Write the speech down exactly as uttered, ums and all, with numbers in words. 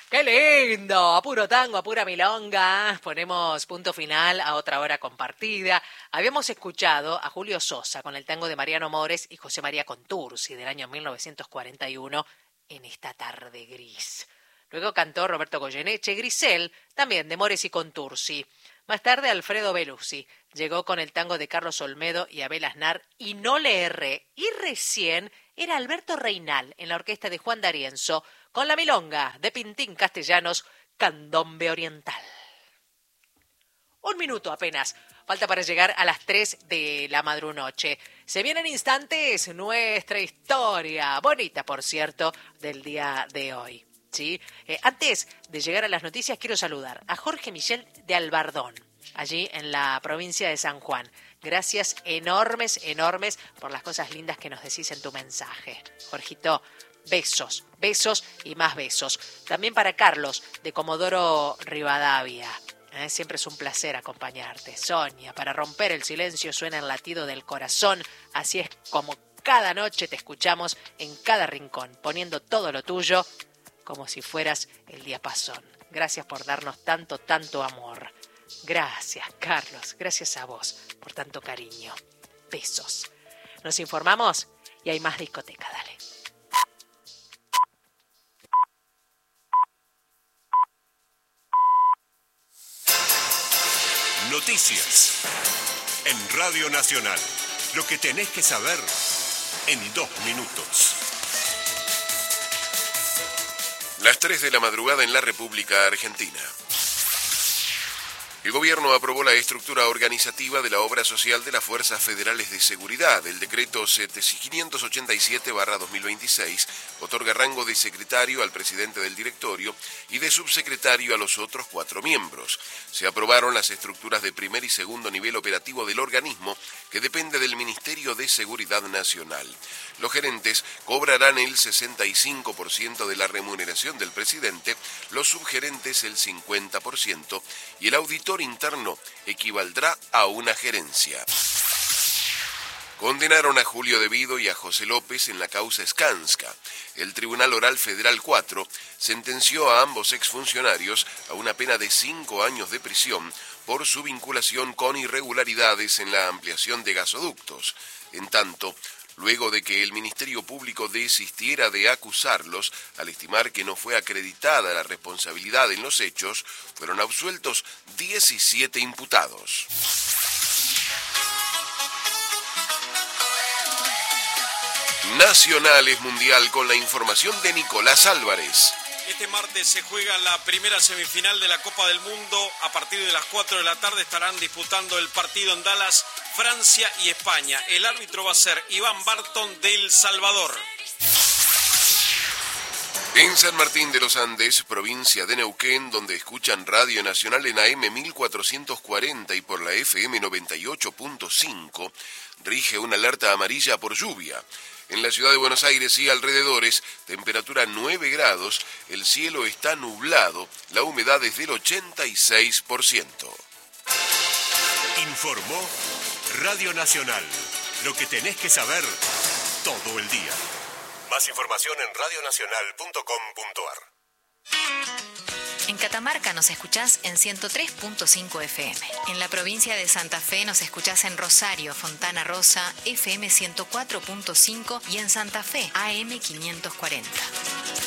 ¡Qué lindo! A puro tango, a pura milonga. Ponemos punto final a otra hora compartida. Habíamos escuchado a Julio Sosa con el tango de Mariano Mores y José María Contursi del año mil novecientos cuarenta y uno, En esta tarde gris. Luego cantó Roberto Goyeneche, Grisel, también de Mores y Contursi. Más tarde Alfredo Belusi llegó con el tango de Carlos Olmedo y Abel Aznar, Y no le erré. Y recién era Alberto Reinal en la orquesta de Juan D'Arienzo con la milonga de Pintín Castellanos, Candombe Oriental. Un minuto apenas falta para llegar a las tres de la madrunoche. Se vienen instantes nuestra historia, bonita por cierto, del día de hoy. ¿Sí? Eh, antes de llegar a las noticias quiero saludar a Jorge Michel de Albardón, allí en la provincia de San Juan. Gracias enormes, enormes por las cosas lindas que nos decís en tu mensaje. Jorgito, besos, besos y más besos. También para Carlos de Comodoro Rivadavia. Eh, siempre es un placer acompañarte. Sonia, para romper el silencio suena el latido del corazón. Así es como cada noche te escuchamos en cada rincón, poniendo todo lo tuyo como si fueras el diapasón. Gracias por darnos tanto, tanto amor. Gracias, Carlos. Gracias a vos por tanto cariño. Besos. Nos informamos y hay más discoteca. Dale. Noticias en Radio Nacional. Lo que tenés que saber en dos minutos. Las tres de la madrugada en la República Argentina. El gobierno aprobó la estructura organizativa de la obra social de las Fuerzas Federales de Seguridad. El decreto quinientos ochenta y siete barra dos mil veintiséis otorga rango de secretario al presidente del directorio y de subsecretario a los otros cuatro miembros. Se aprobaron las estructuras de primer y segundo nivel operativo del organismo, que depende del Ministerio de Seguridad Nacional. Los gerentes cobrarán el sesenta y cinco por ciento de la remuneración del presidente, los subgerentes el cincuenta por ciento y el auditor interno equivaldrá a una gerencia. Condenaron a Julio De Vido y a José López en la causa Skanska. El Tribunal Oral Federal cuatro sentenció a ambos exfuncionarios a una pena de cinco años de prisión por su vinculación con irregularidades en la ampliación de gasoductos. En tanto, luego de que el Ministerio Público desistiera de acusarlos, al estimar que no fue acreditada la responsabilidad en los hechos, fueron absueltos diecisiete imputados. Nacional es mundial con la información de Nicolás Álvarez. Este martes se juega la primera semifinal de la Copa del Mundo. A partir de las cuatro de la tarde estarán disputando el partido en Dallas, Francia y España. El árbitro va a ser Iván Barton de El Salvador. En San Martín de los Andes, provincia de Neuquén, donde escuchan Radio Nacional en A M mil cuatrocientos cuarenta y por la F M noventa y ocho punto cinco, rige una alerta amarilla por lluvia. En la ciudad de Buenos Aires y alrededores, temperatura nueve grados, el cielo está nublado, la humedad es del ochenta y seis por ciento. Informó Radio Nacional. Lo que tenés que saber todo el día. Más información en radio nacional punto com punto a r. En Catamarca nos escuchás en ciento tres punto cinco F M. En la provincia de Santa Fe nos escuchás en Rosario, Fontana Rosa, F M ciento cuatro punto cinco y en Santa Fe, A M quinientos cuarenta.